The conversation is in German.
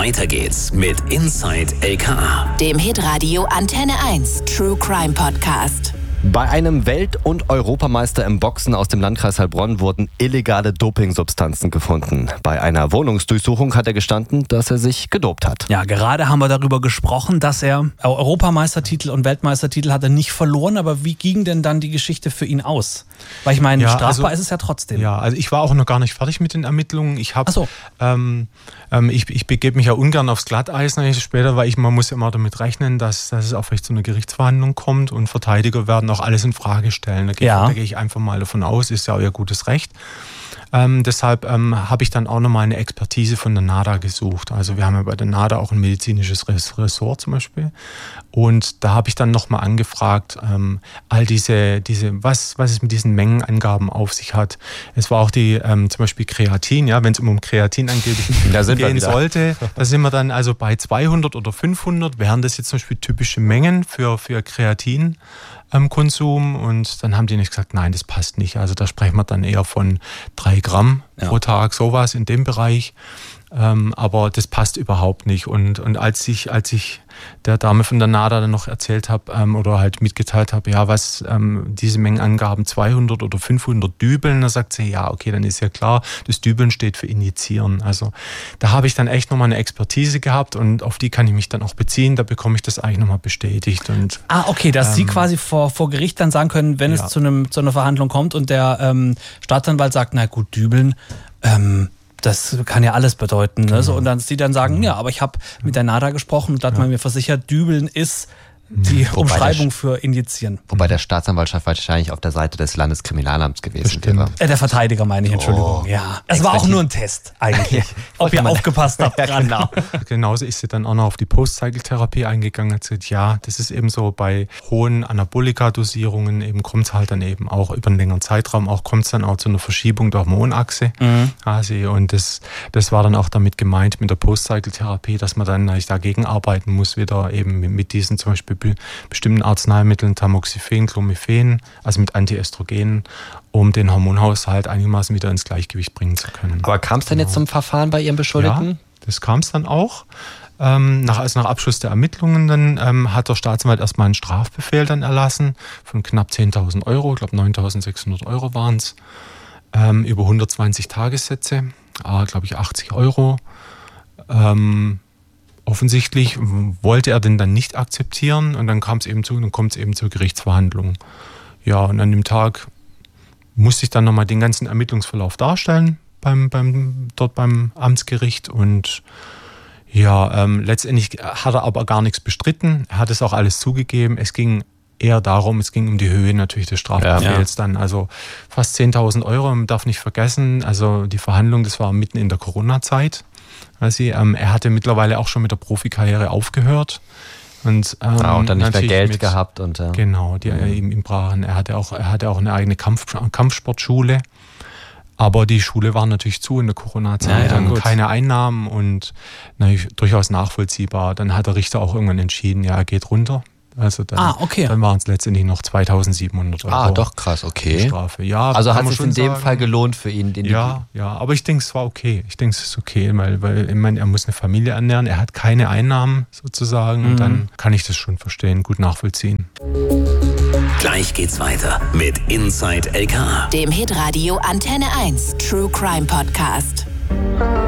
Weiter geht's mit Inside LKA, dem Hitradio Antenne 1 True Crime Podcast. Bei einem Welt- und Europameister im Boxen aus dem Landkreis Heilbronn wurden illegale Dopingsubstanzen gefunden. Bei einer Wohnungsdurchsuchung hat er gestanden, dass er sich gedopt hat. Ja, gerade haben wir darüber gesprochen, dass er Europameistertitel und Weltmeistertitel hat er nicht verloren. Aber wie ging denn dann die Geschichte für ihn aus? Weil ich meine, strafbar ist es ja trotzdem. Ja, also ich war auch noch gar nicht fertig mit den Ermittlungen. Ich habe, ich begebe mich ja ungern aufs Glatteis später, weil man muss ja immer damit rechnen, dass es auch vielleicht zu einer Gerichtsverhandlung kommt und Verteidiger werden auch alles in Frage stellen. Da gehe ich einfach mal davon aus, ist ja euer gutes Recht. Deshalb habe ich dann auch nochmal eine Expertise von der NADA gesucht. Also wir haben ja bei der NADA auch ein medizinisches Ressort zum Beispiel. Und da habe ich dann nochmal angefragt, all was es mit diesen Mengenangaben auf sich hat. Es war auch zum Beispiel Kreatin, ja, wenn es um Kreatin angeblich gehen sollte, da sind wir dann also bei 200 oder 500, wären das jetzt zum Beispiel typische Mengen für Kreatin. Konsum, und dann haben die nicht gesagt, nein, das passt nicht. Also da sprechen wir dann eher von 3 Gramm pro Tag, sowas in dem Bereich. Aber das passt überhaupt nicht. Und als ich der Dame von der NADA dann noch erzählt habe oder halt mitgeteilt habe, ja, was diese Mengenangaben 200 oder 500 Dübeln, da sagt sie, ja, okay, dann ist ja klar, das Dübeln steht für Injizieren. Also da habe ich dann echt nochmal eine Expertise gehabt und auf die kann ich mich dann auch beziehen, da bekomme ich das eigentlich nochmal bestätigt. Und, okay, dass Sie quasi vor Gericht dann sagen können, wenn es zu einer Verhandlung kommt und der Staatsanwalt sagt, na gut, Dübeln, das kann ja alles bedeuten. Ne? So, und dann sie dann sagen, ja, aber ich habe mit der NADA gesprochen und da hat man mir versichert, Dübeln ist die Umschreibung für Injizieren. Wobei der Staatsanwaltschaft wahrscheinlich auf der Seite des Landeskriminalamts gewesen wäre. Der Verteidiger meine ich, Entschuldigung. Ja, es war auch nur ein Test eigentlich, ob ihr aufgepasst habt. Ja, genau. Genauso ist sie dann auch noch auf die Post-Cycle-Therapie eingegangen. Hat gesagt, ja, das ist eben so, bei hohen Anabolika-Dosierungen eben kommt es halt dann eben auch über einen längeren Zeitraum, kommt es dann auch zu einer Verschiebung der Hormonachse. Und das war dann auch damit gemeint mit der Post-Cycle-Therapie, dass man dann dagegen arbeiten muss, wieder eben mit diesen zum Beispiel bestimmten Arzneimitteln, Tamoxifen, Clomiphen, also mit Antiestrogenen, um den Hormonhaushalt einigermaßen wieder ins Gleichgewicht bringen zu können. Aber kam es denn jetzt zum Verfahren bei Ihrem Beschuldigten? Ja, das kam es dann auch. Nach Abschluss der Ermittlungen dann hat der Staatsanwalt erstmal einen Strafbefehl dann erlassen von knapp 10.000 Euro, ich glaube 9.600 Euro waren es, über 120 Tagessätze, glaube ich 80 Euro. Offensichtlich wollte er den dann nicht akzeptieren und dann kommt es eben zur Gerichtsverhandlung. Ja, und an dem Tag musste ich dann nochmal den ganzen Ermittlungsverlauf darstellen dort beim Amtsgericht und ja, letztendlich hat er aber gar nichts bestritten. Er hat es auch alles zugegeben. Es ging eher darum, es ging um die Höhe natürlich des Strafbefehls dann. Also fast 10.000 Euro, man darf nicht vergessen. Also die Verhandlung, das war mitten in der Corona-Zeit. Also, er hatte mittlerweile auch schon mit der Profikarriere aufgehört. Und dann nicht mehr Geld gehabt. Genau, die ihm brachen. Er hatte auch eine eigene Kampfsportschule. Aber die Schule war natürlich zu in der Corona-Zeit, keine Einnahmen und durchaus nachvollziehbar. Dann hat der Richter auch irgendwann entschieden, ja, er geht runter. Also dann waren es letztendlich noch 2.700 Euro. Doch krass, okay. Strafe. Ja, also hat es in dem Fall gelohnt für ihn? Ja, aber ich denke, es war okay. Ich denke, es ist okay, weil ich meine, er muss eine Familie ernähren, er hat keine Einnahmen sozusagen und dann kann ich das schon verstehen, gut nachvollziehen. Gleich geht's weiter mit Inside LKA, dem Hitradio Antenne 1 True Crime Podcast.